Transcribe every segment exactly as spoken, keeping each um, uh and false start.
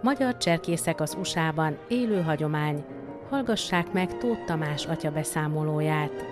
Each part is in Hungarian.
Magyar cserkészek az u es á-ban élő hagyomány. Hallgassák meg Tóth Tamás atya beszámolóját.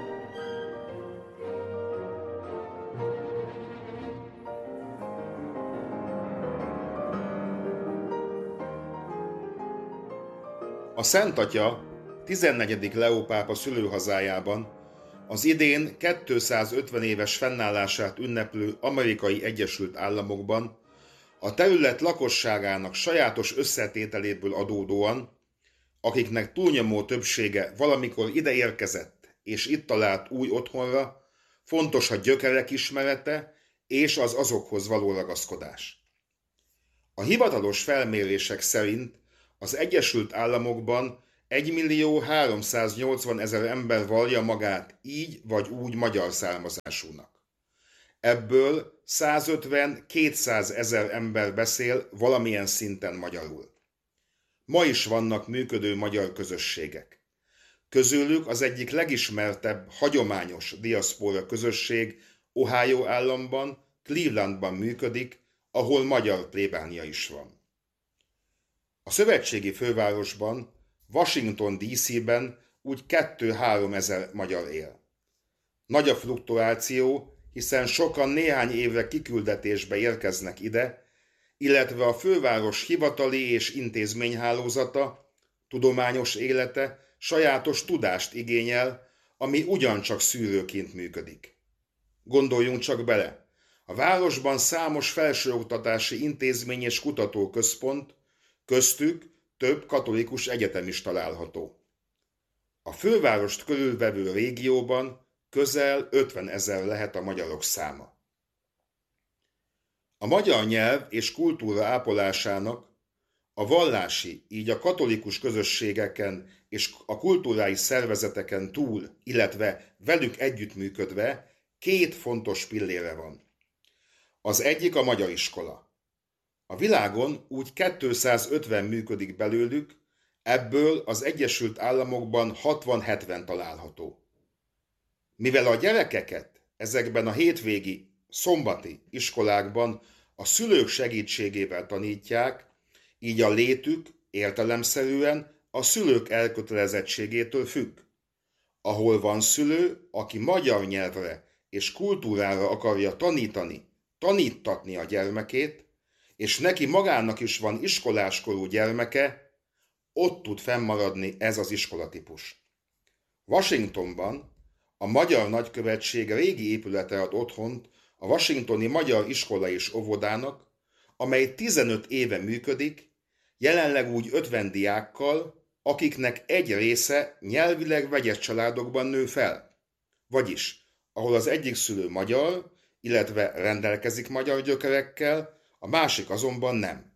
A Szent Atya tizennegyedik Leó pápa szülőhazájában az idén kétszázötven éves fennállását ünneplő Amerikai Egyesült Államokban a terület lakosságának sajátos összetételéből adódóan, akiknek túlnyomó többsége valamikor ide érkezett és itt talált új otthonra, fontos a gyökerek ismerete és az azokhoz való ragaszkodás. A hivatalos felmérések szerint az Egyesült Államokban egymillió háromszáznyolcvanezer ember vallja magát így vagy úgy magyar származásúnak. Ebből százötven-kétszázezer ember beszél valamilyen szinten magyarul. Ma is vannak működő magyar közösségek. Közülük az egyik legismertebb hagyományos diaszpóra közösség Ohio államban, Clevelandban működik, ahol magyar plébánia is van. A szövetségi fővárosban, Washington dé cé-ben úgy kettő-három ezer magyar él. Nagy a fluktuáció, hiszen sokan néhány évre kiküldetésbe érkeznek ide, illetve a főváros hivatali és intézményhálózata, tudományos élete sajátos tudást igényel, ami ugyancsak szűrőként működik. Gondoljunk csak bele, a városban számos felsőoktatási intézmény és kutatóközpont, köztük több katolikus egyetem is található. A fővárost körülvevő régióban közel ötvenezer lehet a magyarok száma. A magyar nyelv és kultúra ápolásának a vallási, így a katolikus közösségeken és a kulturális szervezeteken túl, illetve velük együttműködve két fontos pillére van. Az egyik a magyar iskola. A világon úgy kétszázötven működik belőlük, ebből az Egyesült Államokban hatvan-hetven található. Mivel a gyerekeket ezekben a hétvégi, szombati iskolákban a szülők segítségével tanítják, így a létük értelemszerűen a szülők elkötelezettségétől függ. Ahol van szülő, aki magyar nyelvre és kultúrára akarja tanítani, tanítatni a gyermekét, és neki magának is van iskoláskorú gyermeke, ott tud fennmaradni ez az iskolatípus. Washingtonban a Magyar Nagykövetség régi épülete ad otthont a Washingtoni Magyar Iskola és Óvodának, amely tizenöt éve működik, jelenleg úgy ötven diákkal, akiknek egy része nyelvileg vegyes családokban nő fel. Vagyis, ahol az egyik szülő magyar, illetve rendelkezik magyar gyökerekkel, a másik azonban nem.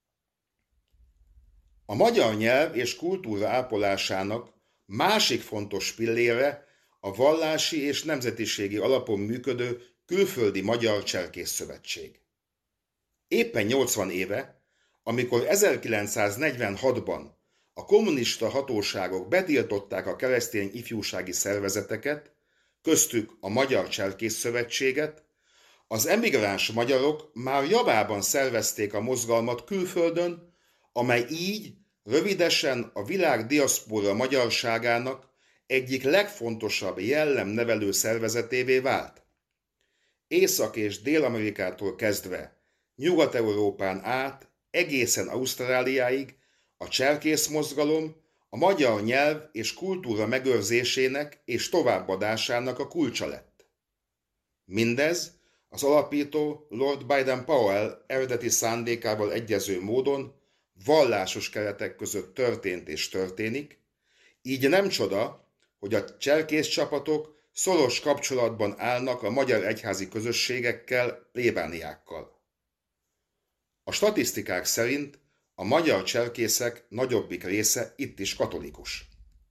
A magyar nyelv és kultúra ápolásának másik fontos pillére a vallási és nemzetiségi alapon működő Külföldi Magyar Cserkész Szövetség. Éppen nyolcvan éve, amikor ezerkilencszáznegyvenhatban a kommunista hatóságok betiltották a keresztény ifjúsági szervezeteket, köztük a Magyar Cserkész Szövetséget, az emigráns magyarok már javában szervezték a mozgalmat külföldön, amely így rövidesen a világ diaszpóra magyarságának egyik legfontosabb jellemnevelő szervezetévé vált. Észak- és Dél-Amerikától kezdve Nyugat-Európán át egészen Ausztráliáig a cserkész mozgalom a magyar nyelv és kultúra megőrzésének és továbbadásának a kulcsa lett. Mindez az alapító Lord Baden-Powell eredeti szándékával egyező módon vallásos keretek között történt és történik, így nem csoda, hogy a cserkész csapatok szoros kapcsolatban állnak a magyar egyházi közösségekkel, plébániákkal. A statisztikák szerint a magyar cserkészek nagyobbik része itt is katolikus.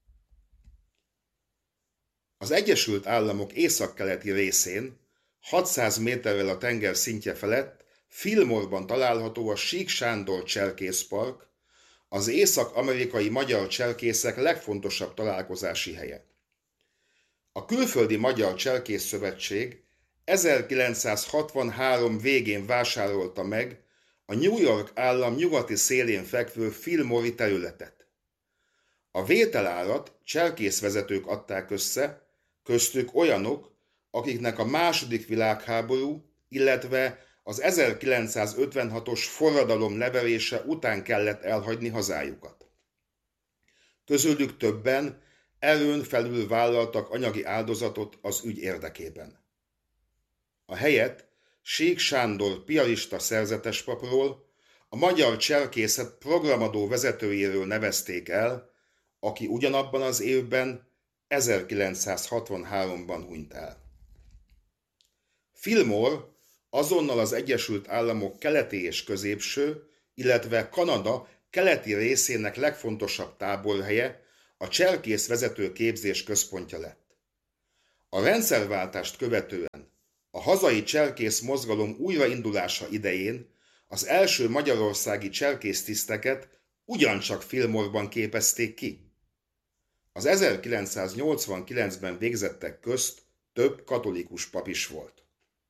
Az Egyesült Államok északkeleti részén, hatszáz méterrel a tenger szintje felett, Fillmore-ban található a Sík Sándor Cserkészpark, az észak-amerikai magyar cserkészek legfontosabb találkozási helye. A Külföldi Magyar Cserkész Szövetség ezerkilencszázhatvanhárom végén vásárolta meg a New York állam nyugati szélén fekvő Fillmore-i területet. A vételárat cselkészvezetők adták össze, köztük olyanok, akiknek a második világháború, illetve az ezerkilencszázötvenhatos forradalom leverése után kellett elhagyni hazájukat. Közülük többen erőn felül vállaltak anyagi áldozatot az ügy érdekében. A helyet Sék Sándor piarista szerzetespapról, a magyar cselkészet programadó vezetőjéről nevezték el, aki ugyanabban az évben, ezerkilencszázhatvanháromban hunyt el. Fillmore azonnal az Egyesült Államok keleti és középső, illetve Kanada keleti részének legfontosabb táborhelye, a cselkészvezető képzés központja lett. A rendszerváltást követően a hazai cselkész mozgalom újraindulása idején az első magyarországi cselkésztiszteket ugyancsak Fillmore-ban képezték ki. Az ezerkilencszáznyolcvankilencben végzettek közt több katolikus pap is volt.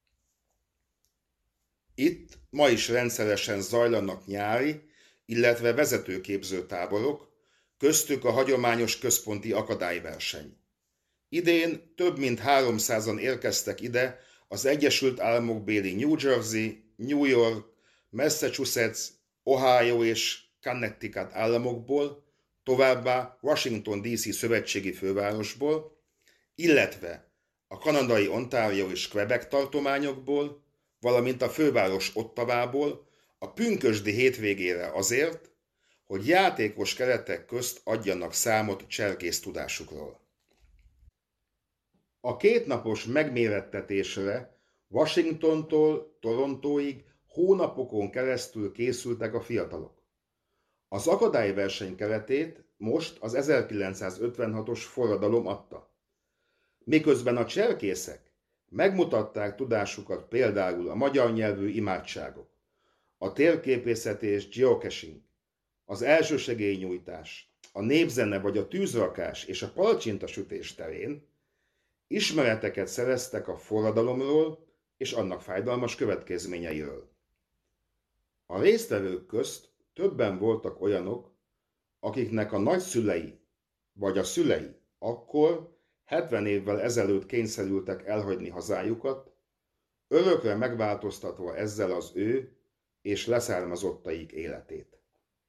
Itt ma is rendszeresen zajlanak nyári, illetve vezetőképző táborok, köztük a hagyományos központi akadályverseny. Idén több mint háromszázan érkeztek ide az Egyesült Államok béli New Jersey, New York, Massachusetts, Ohio és Connecticut államokból, továbbá Washington dé cé szövetségi fővárosból, illetve a kanadai Ontario és Quebec tartományokból, valamint a főváros Ottavából a pünkösdi hétvégére azért, hogy játékos keretek közt adjanak számot cselkész tudásukról. A kétnapos megmérettetésre Washingtontól Torontóig hónapokon keresztül készültek a fiatalok. Az akadályverseny keretét most az ezerkilencszázötvenhatos forradalom adta. Miközben a cselkészek megmutatták tudásukat például a magyar nyelvű imádságok, a térképészet és geocaching, az elsősegélynyújtás, a népzene vagy a tűzrakás és a palacsintasütés terén, ismereteket szereztek a forradalomról és annak fájdalmas következményeiről. A résztvevők közt többen voltak olyanok, akiknek a nagyszülei vagy a szülei akkor hetven évvel ezelőtt kényszerültek elhagyni hazájukat, örökre megváltoztatva ezzel az ő és leszármazottaik életét.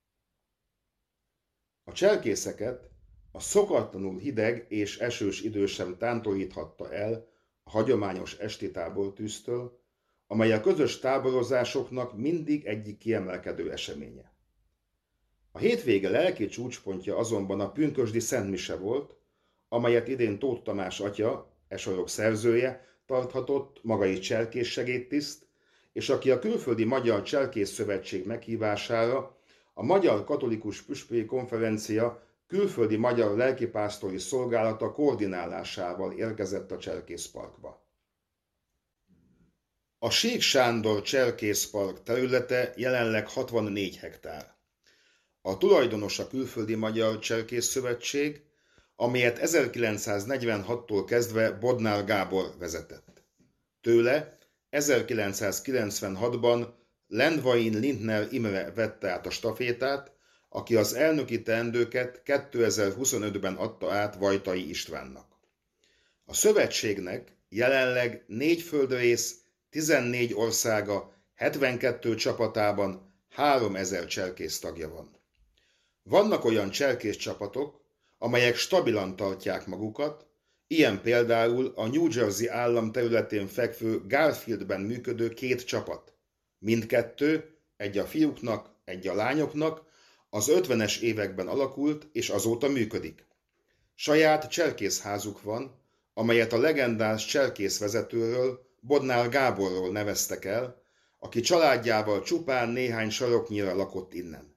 A cselkészeket a szokatlanul hideg és esős idő sem tántoríthatta el a hagyományos esti tábortűztől, amely a közös táborozásoknak mindig egyik kiemelkedő eseménye. A hétvége lelki csúcspontja azonban a pünkösdi szentmise volt, amelyet idén Tóth Tamás atya, e sorok szerzője, tarthatott, maga is cselkész segédtiszt, és aki a Külföldi Magyar Cselkész Szövetség meghívására a Magyar Katolikus Püspöki Konferencia külföldi magyar lelkipásztori szolgálata koordinálásával érkezett a Cselkészparkba. A Sék Sándor Cselkészpark területe jelenleg hatvannégy hektár. A tulajdonos a Külföldi Magyar Cselkész Szövetség, amelyet ezerkilencszáznegyvenhattól kezdve Bodnár Gábor vezetett. Tőle ezerkilencszázkilencvenhatban Lendvain Lindner Imre vette át a stafétát, aki az elnöki teendőket kétezer-huszonötben adta át Vajtai Istvánnak. A szövetségnek jelenleg négy földrész, tizennégy országa, hetvenkettő csapatában háromezer cselkész tagja van. Vannak olyan cselkész csapatok, amelyek stabilan tartják magukat, ilyen például a New Jersey állam területén fekvő Garfieldben működő két csapat. Mindkettő, egy a fiúknak, egy a lányoknak, az ötvenes években alakult és azóta működik. Saját cselkészházuk van, amelyet a legendás cselkészvezetőről, Bodnár Gáborról neveztek el, aki családjával csupán néhány saroknyira lakott innen.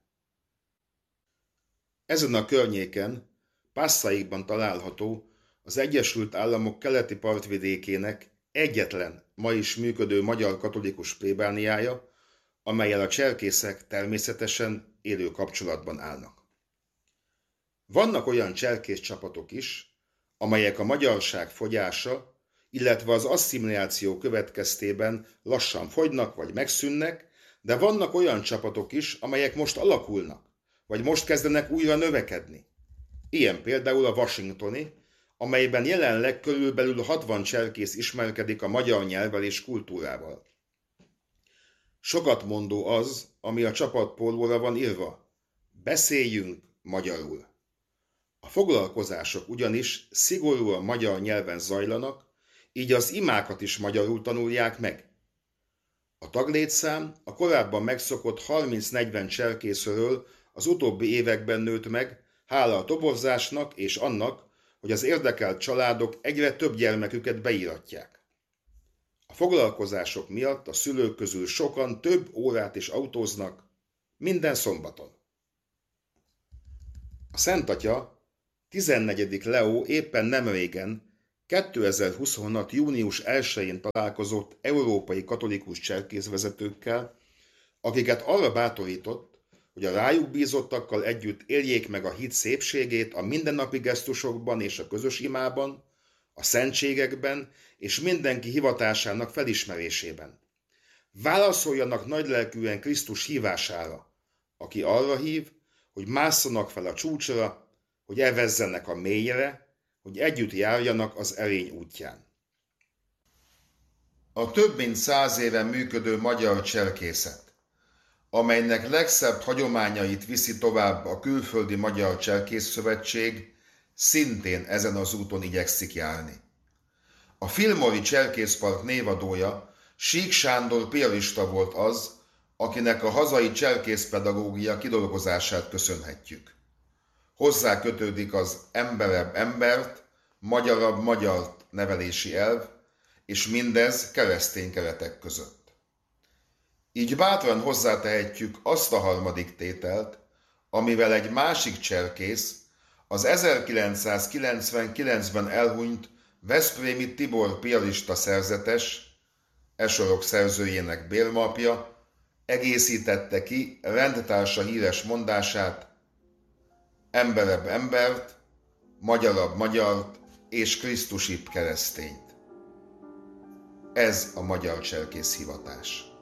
Ezen a környéken, Passaikban található az Egyesült Államok keleti partvidékének egyetlen ma is működő magyar katolikus plébániája, amellyel a cselkészek természetesen élő kapcsolatban állnak. Vannak olyan cselkész csapatok is, amelyek a magyarság fogyása, illetve az asszimiláció következtében lassan fogynak vagy megszűnnek, De vannak olyan csapatok is, amelyek most alakulnak, vagy most kezdenek újra növekedni. Ilyen például a washingtoni, amelyben jelenleg körülbelül hatvan cserkész ismerkedik a magyar nyelvvel és kultúrával. Sokat mondó az, ami a csapatpólóra van írva. Beszéljünk magyarul. A foglalkozások ugyanis szigorúan magyar nyelven zajlanak, így az imákat is magyarul tanulják meg. A taglétszám a korábban megszokott harminc-negyven cserkészről az utóbbi években nőtt meg, hála a toborzásnak és annak, hogy az érdekelt családok egyre több gyermeküket beíratják. A foglalkozások miatt a szülők közül sokan több órát is autóznak, minden szombaton. A Szent Atya, tizennegyedik Leó éppen nemrégen, kétezer-huszonhat. június elsején találkozott európai katolikus cserkészvezetőkkel, akiket arra bátorított, hogy a rájuk bízottakkal együtt éljék meg a hit szépségét a mindennapi gesztusokban és a közös imában, a szentségekben és mindenki hivatásának felismerésében. Válaszoljanak nagylelkűen Krisztus hívására, aki arra hív, hogy másszanak fel a csúcsra, hogy evezzenek a mélyre, hogy együtt járjanak az erény útján. A több mint száz éve működő magyar cserkészet, amelynek legszebb hagyományait viszi tovább a Külföldi Magyar Cserkészszövetség, szintén ezen az úton igyekszik járni. A Filmori Cserkészpark névadója, Sík Sándor piarista volt az, akinek a hazai cserkészpedagógia kidolgozását köszönhetjük. Hozzá kötődik az emberebb embert, magyarabb magyart nevelési elv, és mindez keresztény keretek között. Így bátran hozzátehetjük azt a harmadik tételt, amivel egy másik cserkész, az ezerkilencszázkilencvenkilencben elhunyt veszprémi Tibor piarista szerzetes, e sorok szerzőjének bérmapja, egészítette ki rendtársa híres mondását: emberebb embert, magyarabb magyart és krisztusibb keresztényt. Ez a magyar cserkész hivatás.